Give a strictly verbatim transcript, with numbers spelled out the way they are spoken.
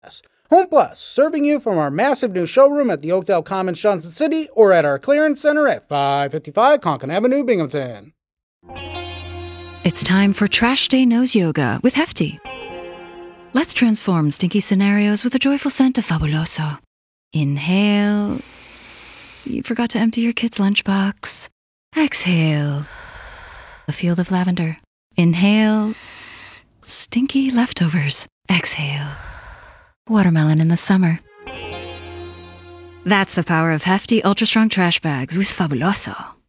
Home Plus, serving you from our massive new showroom at the Oakdale Commons, Johnson City, or at our clearance center at five fifty-five Conkin Avenue, Binghamton. It's time for Trash Day Nose Yoga with Hefty. Let's transform stinky scenarios with a joyful scent of Fabuloso. Inhale. You forgot to empty your kid's lunchbox. Exhale. A field of lavender. Inhale. Stinky leftovers. Exhale. Watermelon in the summer. That's the power of Hefty Ultra Strong Trash Bags with Fabuloso.